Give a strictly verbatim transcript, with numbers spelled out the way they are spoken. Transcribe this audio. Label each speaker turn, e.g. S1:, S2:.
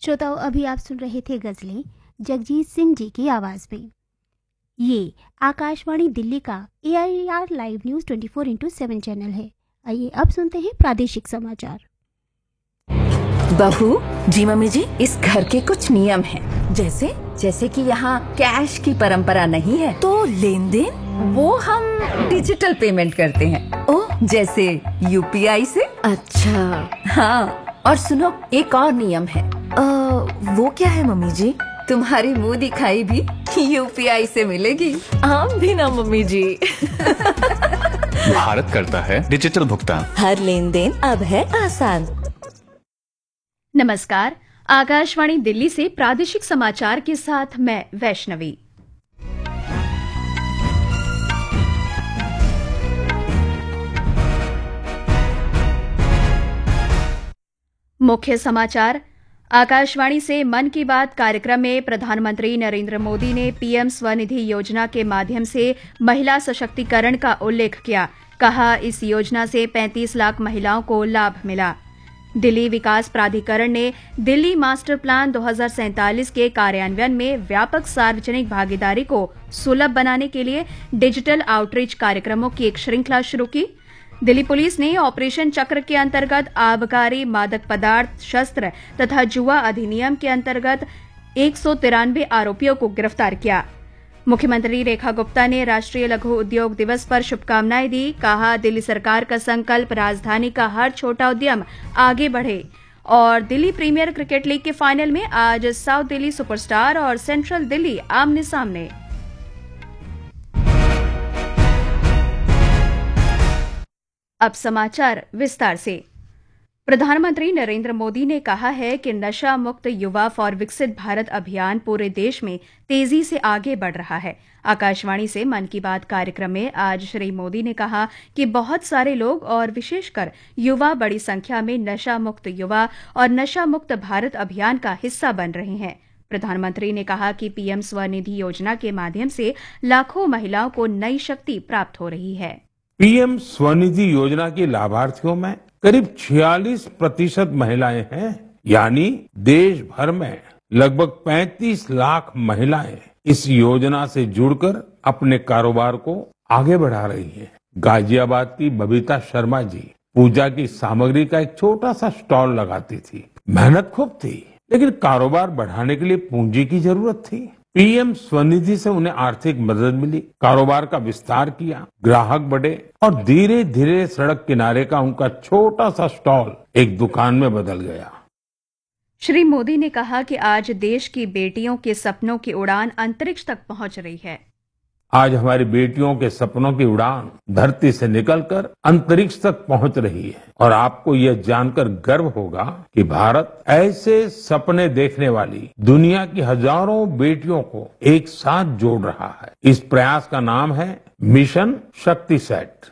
S1: श्रोताओं, अभी आप सुन रहे थे गजलें जगजीत सिंह जी की आवाज में। ये आकाशवाणी दिल्ली का ए I R live news twenty four into seven channel है। आइए अब सुनते हैं प्रादेशिक समाचार।
S2: बहू जी, मम्मी जी, इस घर के कुछ नियम हैं। जैसे जैसे कि यहाँ कैश की परंपरा नहीं है, तो लेन देन वो हम डिजिटल पेमेंट करते हैं। ओह, जैसे यू पी आई से। अच्छा हाँ, और सुनो, एक और नियम है। आ, वो क्या है मम्मी जी? तुम्हारी मुंह दिखाई भी यू पी आई से मिलेगी। आप भी ना मम्मी जी।
S3: भारत करता है डिजिटल भुगतान।
S2: हर लेन देन अब है आसान।
S4: नमस्कार, आकाशवाणी दिल्ली से प्रादेशिक समाचार के साथ मैं वैष्णवी। मुख्य समाचार। आकाशवाणी से मन की बात कार्यक्रम में प्रधानमंत्री नरेंद्र मोदी ने पी एम स्वनिधि योजना के माध्यम से महिला सशक्तिकरण का उल्लेख किया। कहा, इस योजना से पैंतीस लाख महिलाओं को लाभ मिला। दिल्ली विकास प्राधिकरण ने दिल्ली मास्टर प्लान दो हज़ार सैंतालीस के कार्यान्वयन में व्यापक सार्वजनिक भागीदारी को सुलभ बनाने के लिए डिजिटल आउटरीच कार्यक्रमों की एक श्रृंखला शुरू की। दिल्ली पुलिस ने ऑपरेशन चक्र के अंतर्गत आबकारी, मादक पदार्थ, शस्त्र तथा जुआ अधिनियम के अंतर्गत एक सौ तिरानवे आरोपियों को गिरफ्तार किया। मुख्यमंत्री रेखा गुप्ता ने राष्ट्रीय लघु उद्योग दिवस पर शुभकामनाएं दी। कहा, दिल्ली सरकार का संकल्प राजधानी का हर छोटा उद्यम आगे बढ़े। और दिल्ली प्रीमियर क्रिकेट लीग के फाइनल में आज साउथ दिल्ली सुपरस्टार और सेंट्रल दिल्ली आमने सामने। अब समाचार विस्तार से। प्रधानमंत्री नरेंद्र मोदी ने कहा है कि नशा मुक्त युवा फॉर विकसित भारत अभियान पूरे देश में तेजी से आगे बढ़ रहा है। आकाशवाणी से मन की बात कार्यक्रम में आज श्री मोदी ने कहा कि बहुत सारे लोग और विशेषकर युवा बड़ी संख्या में नशा मुक्त युवा और नशा मुक्त भारत अभियान का हिस्सा बन रहे हैं। प्रधानमंत्री ने कहा कि पी एम स्वनिधि योजना के माध्यम से लाखों महिलाओं को नई शक्ति प्राप्त हो रही है।
S5: पी एम स्वनिधि योजना के लाभार्थियों में करीब छियालीस प्रतिशत महिलाएं हैं, यानी देश भर में लगभग पैंतीस लाख महिलाएं इस योजना से जुड़कर अपने कारोबार को आगे बढ़ा रही हैं। गाजियाबाद की बबीता शर्मा जी पूजा की सामग्री का एक छोटा सा स्टॉल लगाती थी। मेहनत खूब थी, लेकिन कारोबार बढ़ाने के लिए पूंजी की जरूरत थी। पी एम स्वनिधि से उन्हें आर्थिक मदद मिली, कारोबार का विस्तार किया, ग्राहक बढ़े और धीरे धीरे सड़क किनारे का उनका छोटा सा स्टॉल एक दुकान में बदल गया।
S4: श्री मोदी ने कहा कि आज देश की बेटियों के सपनों की उड़ान अंतरिक्ष तक पहुंच रही है।
S5: आज हमारी बेटियों के सपनों की उड़ान धरती से निकलकर अंतरिक्ष तक पहुंच रही है और आपको यह जानकर गर्व होगा कि भारत ऐसे सपने देखने वाली दुनिया की हजारों बेटियों को एक साथ जोड़ रहा है। इस प्रयास का नाम है मिशन शक्ति सेट।